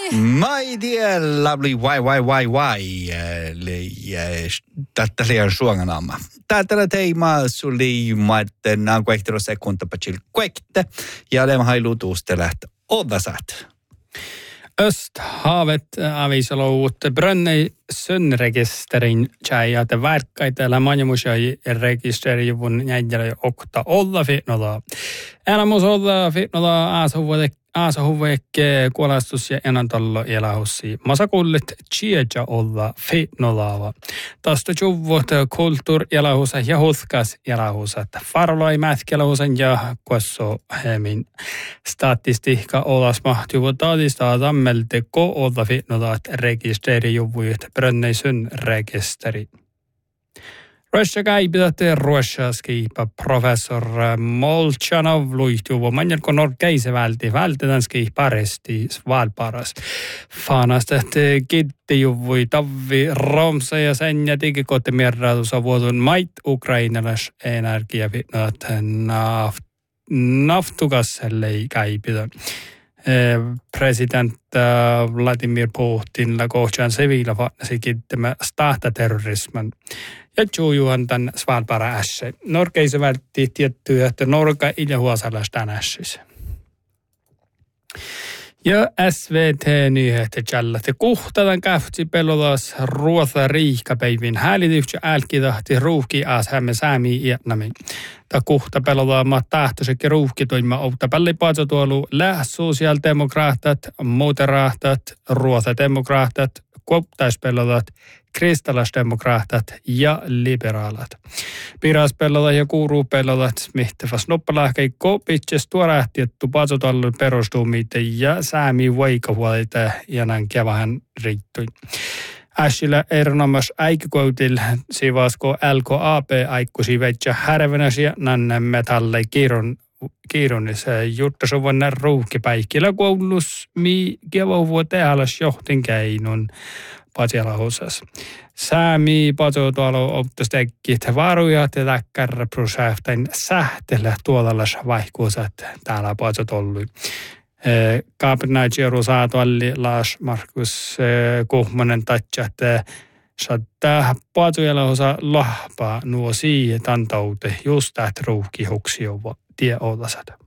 My dear lovely why. Tätä liian suonganamma. Tätä teemaa suli maitten on kuehtero sekunta pachil kuekte. Ja olemme hailutuuste lähtö. Odasat. Östhavet avisalouut Brönnöi sönnrekisterin tjäjät verkkaita manjamusjai rekisterijuvun jäljellä okta olla fitnolla. Elämus olla fitnolla aasahuvekke kuolastus ja enantallo elahussi. Masakullit tjieja olla fitnolla. Tästä juvut kulttuur elahusa ja huskas elahusat. Farloi mätkelahusan ja kosso hemin. Statistiikka olas mahtuvu tadistaa sammelte ko olla fitnolla rekisterijuvut Brönnöi sönnrekisteri. Russia käipitätte ruotsalaskiipa professor Molchanov luihtuvo manjelko norkeisevälti vältetänski paresti valparas. Fanastet kittijuvui tavvi romsa ja sen ja digikotte mierratusa vuodun mait ukrainalas energiavitnaat naftukassellei käipitä. President Vladimir Putin kohtaan sevillä vaatnasi kittämä stahtaterrorisman. Ja juujuhan tämän Svalbara ässe. Norkeissa vältti tiettyä, että Norka iljahuosallastaan ässissä. Ja SVT-nyheet jällät. Kuhtadan kähtsi pelotas ruotsa riihkapäivin. Häälitykse älkitahti ruuhki hämme säämi iätnämin. Ta kuhta pelotaama tahtoisekin ruuhki toima outa pällipaatso tuolu sosiaalidemokraatat, moderaatat, ruotsademokraatat, koptaispellotat, kristallisdemokraatat ja liberaalat. Piraspellotat ja kuuruupellotat smihtäväs noppalahkei kopitses tuorähtiettu patsotallun perustuumite ja säämi vaikahuolita ja näin kevähän riittyi. Äsillä erinomas äikykoutil sivasko LKAP aikkusi vetsä härvenäsiä nanne metalle kiironis juttasuvana ruuhkipäikkillä koulus mi kevävuo tehalas johtin keinun patsialahusas. Säämi patsotualo optustekit varujat ja täkkärä prosähtain sähtellä tuolallas vaihkuusat täällä patsotollui. Kaapinaitsi rusaatualli Lars Markus Kuhmonen tatsat saattaa patsujalausa lahpaa nuo siihen tantaute just täht ruuhki huksiova tie olasata.